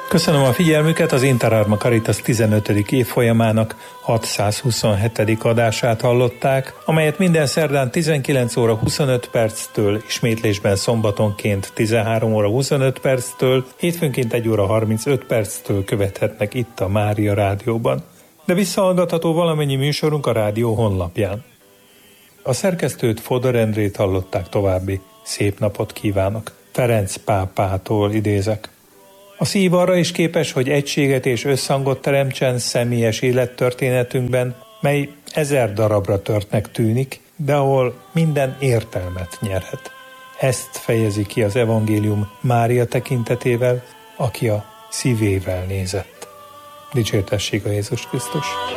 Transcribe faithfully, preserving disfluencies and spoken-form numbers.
Köszönöm a figyelmüket, az Interarma Caritas tizenötödik évfolyamának hatszázhuszonhetedik adását hallották, amelyet minden szerdán tizenkilenc óra huszonöt perctől, ismétlésben szombatonként tizenhárom óra huszonöt perctől, hétfőnként egy óra harmincöt perctől követhetnek itt a Mária Rádióban. De visszahallgatható valamennyi műsorunk a rádió honlapján. A szerkesztőt, Fodor Endrét hallották, további szép napot kívánok. Ferenc pápától idézek. A szív arra is képes, hogy egységet és összhangot teremtsen személyes élettörténetünkben, mely ezer darabra törtnek tűnik, de ahol minden értelmet nyerhet. Ezt fejezi ki az evangélium Mária tekintetével, aki a szívével nézett. Dicsértessék a Jézus Krisztus!